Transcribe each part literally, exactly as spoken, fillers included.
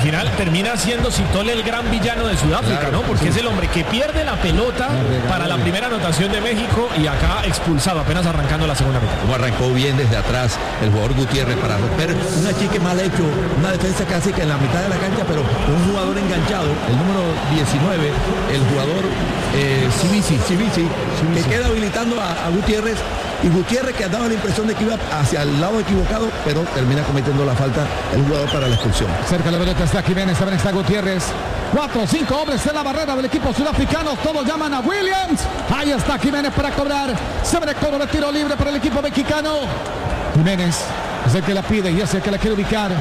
final termina siendo Citole el gran villano de Sudáfrica, claro, ¿no? Porque sí. es el hombre que pierde la pelota para la primera anotación de México y acá expulsado apenas arrancando la segunda mitad. Como arrancó bien desde atrás el jugador Gutiérrez para romper un achique mal hecho, una defensa casi que en la mitad de la cancha, pero un jugador enganchado, el número diecinueve, el jugador eh, Civisi, Civisi, que queda habilitando a, a Gutiérrez, y Gutiérrez que daba la impresión de que iba hacia el lado equivocado, pero termina cometiendo la falta el jugador para la expulsión. Cerca de la pelota está Jiménez, también está Gutiérrez. Cuatro o cinco hombres en la barrera del equipo sudafricano. Todos llaman a Williams. Ahí está Jiménez para cobrar. Se ve el cobro de tiro libre para el equipo mexicano. Jiménez es el que la pide y es el que la quiere ubicar.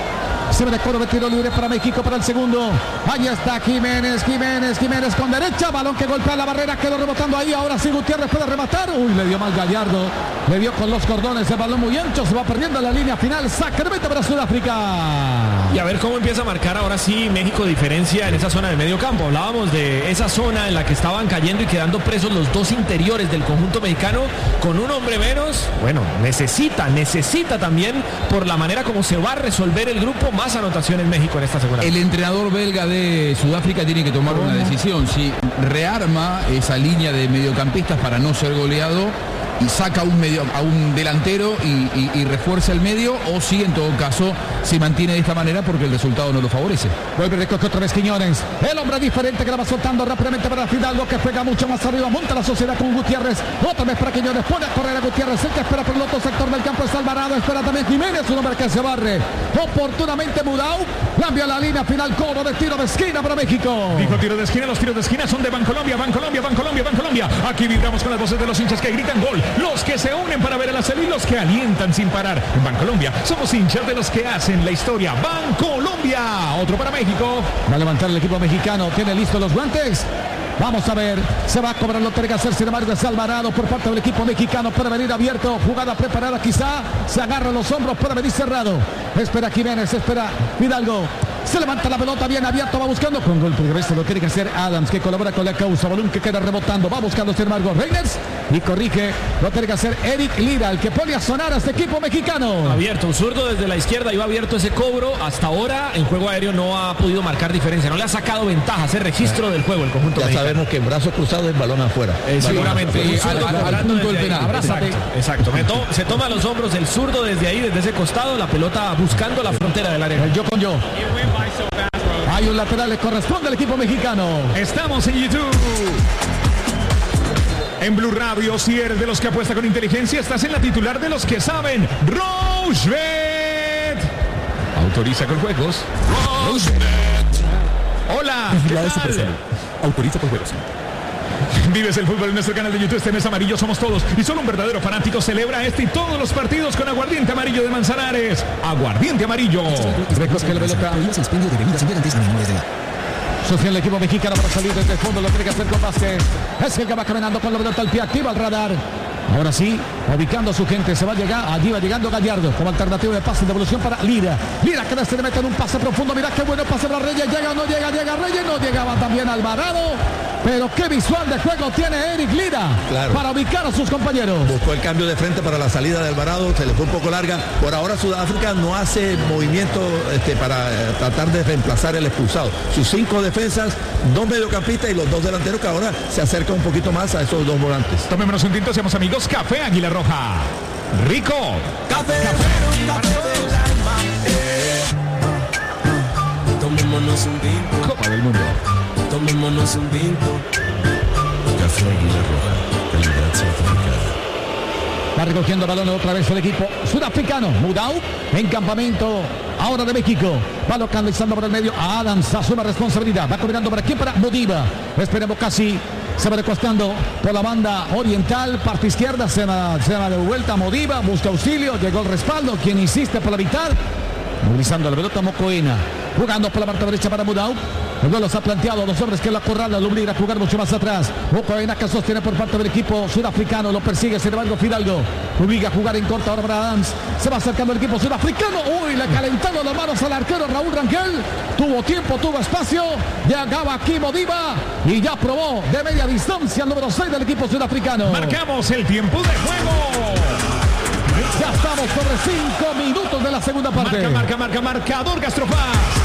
Se ve el cobro de tiro libre para México para el segundo. Ahí está Jiménez, Jiménez, Jiménez con derecha. Balón que golpea la barrera, quedó rebotando ahí. Ahora sí Gutiérrez puede rematar. Uy, le dio mal Gallardo. Le dio con los cordones el balón muy ancho. Se va perdiendo la línea final. Sacramento para Sudáfrica. Y a ver cómo empieza a marcar ahora sí México diferencia en esa zona de medio campo. Hablábamos de esa zona en la que estaban cayendo y quedando presos los dos interiores del conjunto mexicano con un hombre menos. Bueno, necesita, necesita también por la manera como se va a resolver el grupo más anotaciones México en esta segunda. El entrenador belga de Sudáfrica tiene que tomar una decisión. Si rearma esa línea de mediocampistas para no ser goleado y saca un medio, a un delantero y, y, y refuerza el medio, o si en todo caso se mantiene de esta manera porque el resultado no lo favorece. Vuelve de coque otra vez Quiñones, el hombre diferente que la va soltando rápidamente para Fidalgo, que pega mucho más arriba, monta la sociedad con Gutiérrez, otra vez para Quiñones, pone a correr a Gutiérrez, el que espera por el otro sector del campo es Alvarado, espera también Jiménez, un hombre que se barre oportunamente. Mudau cambia la línea final, cobro de tiro de esquina para México. Dijo tiro de esquina, los tiros de esquina son de Bancolombia, Bancolombia, Bancolombia, Bancolombia. Aquí vibramos con las voces de los hinchas que gritan gol, los que se unen para ver el ascenso y los que alientan sin parar. En Bancolombia somos hinchas de los que hacen la historia. Bancolombia, otro para México. Va a levantar el equipo mexicano, tiene listos los guantes. Vamos a ver, se va a cobrar lo que tiene que hacer, sin embargo es Alvarado por parte del equipo mexicano, puede venir abierto, jugada preparada quizá, se agarra los hombros, puede venir cerrado, espera Jiménez, espera Fidalgo, se levanta la pelota bien abierto, va buscando con golpe de resto, lo tiene que hacer Adams, que colabora con la causa, balón que queda rebotando, va buscando sin embargo Reyners y corrige, lo tiene que hacer Eric Lira, el que pone a sonar a este equipo mexicano. Abierto, un zurdo desde la izquierda, iba abierto ese cobro, hasta ahora en juego aéreo no ha podido marcar diferencia, no le ha sacado ventaja, hacer registro del juego el conjunto ya mexicano. Sabemos que en brazos cruzados el balón afuera. Eh, seguramente. Sí, al, al, al punto del penal. Abrázate. Exacto. exacto. To se toma los hombros el zurdo desde ahí, desde ese costado, la pelota buscando la frontera del área. El yo con yo. Hay un lateral, le corresponde al equipo mexicano. Estamos en YouTube. En Blue Radio, si eres de los que apuesta con inteligencia, estás en la titular de los que saben. Rochebet. Autoriza con juegos. Rochebet. Hola. Autoriza con juegos. Vives el fútbol en nuestro canal de YouTube. Este mes amarillo somos todos y solo un verdadero fanático celebra este y todos los partidos con aguardiente amarillo de Manzanares. Aguardiente amarillo. Recoge la pelota. Socia el equipo mexicano para salir desde el fondo, lo tiene que hacer con Vázquez. Es el que va caminando con la pelota al pie, activa el radar. Ahora sí, ubicando a su gente, se va a llegar, allí va llegando Gallardo como alternativa de pase de evolución para Lira. Lira que se le mete en un pase profundo, mira qué bueno pase para Reyes, llega o no llega, llega Reyes, no llegaba también Alvarado. Pero qué visual de juego tiene Eric Lira, claro, para ubicar a sus compañeros. Buscó el cambio de frente para la salida de Alvarado, se le fue un poco larga. Por ahora Sudáfrica no hace movimiento este, para eh, tratar de reemplazar el expulsado. Sus cinco defensas, dos mediocampistas y los dos delanteros que ahora se acercan un poquito más a esos dos volantes. Tomémonos un tinto, seamos amigos. Café Águila Roja. Rico. Café, café, café del alma. Eh. Tomémonos un tinto. Copa del Mundo. Tomémonos un tinto. Café Águila Roja. Calidad certificada. Va recogiendo balón otra vez el equipo sudafricano. Mudau en campamento ahora de México. Va localizando por el medio a Adams. Asume responsabilidad. Va coordinando por aquí para Modiva. Esperemos casi. Se va recostando por la banda oriental, parte izquierda, se va, se va de vuelta Modiva, busca auxilio, llegó el respaldo, quien insiste por la mitad, movilizando la pelota Mocoena, jugando por la parte derecha para Mudau. El duelo se ha planteado, los hombres que la corrala lo obliga a jugar mucho más atrás. Mocoena que sostiene por parte del equipo sudafricano, lo persigue, sin embargo Fidalgo obliga a jugar en corta ahora para Adams. Se va acercando el equipo sudafricano, uy, le calentando las manos al arquero Raúl Rangel. Tuvo tiempo, tuvo espacio, llegaba aquí Modiva y ya probó de media distancia el número seis del equipo sudafricano. Marcamos el tiempo de juego. Ya estamos sobre cinco minutos de la segunda parte. Marca, marca, marca, marcador Gastrofaz.